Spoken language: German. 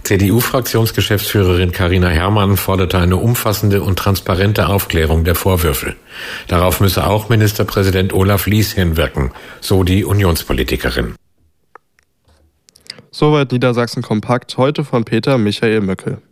CDU-Fraktionsgeschäftsführerin Carina Herrmann forderte eine umfassende und transparente Aufklärung der Vorwürfe. Darauf müsse auch Ministerpräsident Olaf Lies hinwirken, so die Unionspolitikerin. Soweit Niedersachsen kompakt, heute von Peter Michael Möckel.